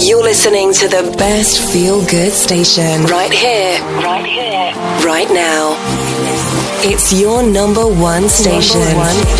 You're listening to the best feel-good station right here, right now. It's your number one station.